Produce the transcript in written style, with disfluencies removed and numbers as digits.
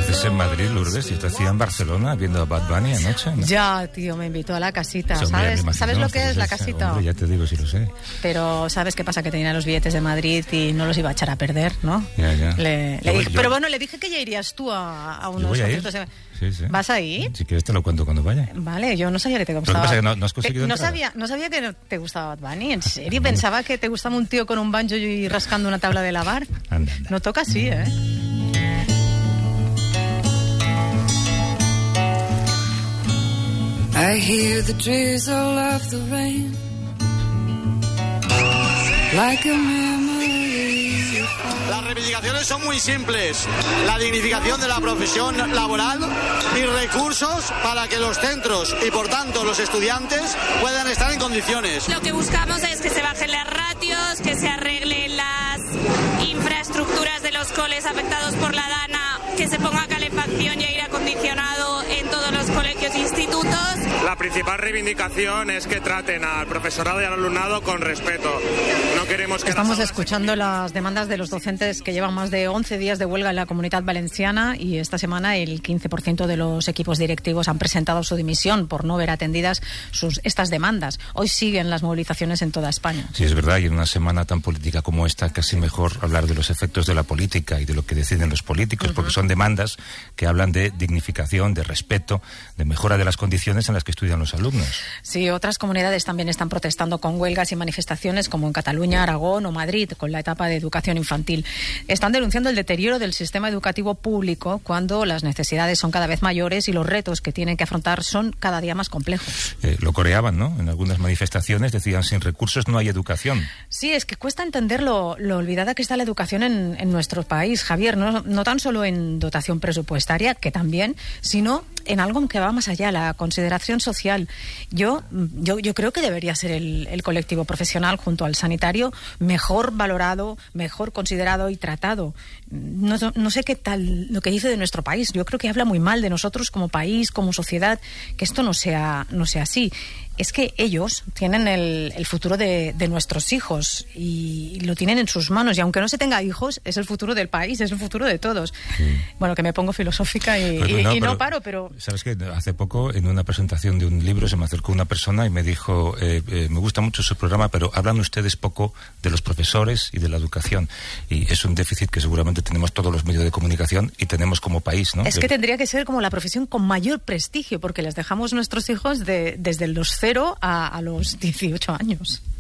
estés en Madrid, Lourdes, y estás en Barcelona viendo a Bad Bunny anoche, ¿no? Ya, tío, me invitó a la casita, Pues, hombre, ¿sabes lo que es la casita? Hombre, ya te digo, sí lo sé. Pero ¿sabes qué pasa? Que tenía los billetes de Madrid y no los iba a echar a perder, ¿no? Ya. Pero bueno, le dije que ya irías tú a unos conciertos. Sí. ¿Vas a ir? Si quieres te lo cuento cuando vaya. Vale, yo no sabía que te gustaba. Lo que pasa es que no has conseguido no sabía que te gustaba Bad Bunny, en serio. Pensaba que te gustaba un tío con un banjo y rascando una tabla de lavar. Anda. No toca así, ¿eh? I hear the drizzle of the rain like a memory. Las reivindicaciones son muy simples. La dignificación de la profesión laboral y recursos para que los centros y por tanto los estudiantes puedan estar en condiciones. Lo que buscamos es que se bajen las ratios, que se arreglen las infraestructuras de los coles afectados por la DANA, que se ponga calefacción y aire acondicionado en todos los colegios e institutos. La principal reivindicación es que traten al profesorado y al alumnado con respeto. No queremos que... Estamos escuchando las demandas de los docentes que llevan más de 11 días de huelga en la Comunidad Valenciana y esta semana el 15% de los equipos directivos han presentado su dimisión por no ver atendidas estas demandas. Hoy siguen las movilizaciones en toda España. Sí, es verdad, y en una semana tan política como esta casi mejor hablar de los efectos de la política y de lo que deciden los políticos, porque son demandas que hablan de dignificación, de respeto, de mejora de las condiciones en las que estudian los alumnos. Sí, otras comunidades también están protestando con huelgas y manifestaciones como en Cataluña, Aragón o Madrid con la etapa de educación infantil. Están denunciando el deterioro del sistema educativo público cuando las necesidades son cada vez mayores y los retos que tienen que afrontar son cada día más complejos. Lo coreaban, ¿no? En algunas manifestaciones decían, sin recursos no hay educación. Sí, es que cuesta entender lo olvidada que está la educación en nuestro país, Javier, no tan solo en dotación presupuestaria, que también, sino en algo que va más allá, la consideración social. Yo creo que debería ser el colectivo profesional junto al sanitario mejor valorado, mejor considerado y tratado. No sé qué tal lo que dice de nuestro país. Yo creo que habla muy mal de nosotros como país, como sociedad, que esto no sea así. Es que ellos tienen el futuro de nuestros hijos y lo tienen en sus manos. Y aunque no se tenga hijos, es el futuro del país, es el futuro de todos. Sí. Bueno, que me pongo filosófica y no paro, pero... ¿Sabes qué? Hace poco, en una presentación de un libro, se me acercó una persona y me dijo, me gusta mucho su programa, pero hablan ustedes poco de los profesores y de la educación. Y es un déficit que seguramente tenemos todos los medios de comunicación y tenemos como país, ¿no? Es que tendría que ser como la profesión con mayor prestigio, porque les dejamos nuestros hijos desde los 0 a los 18 años.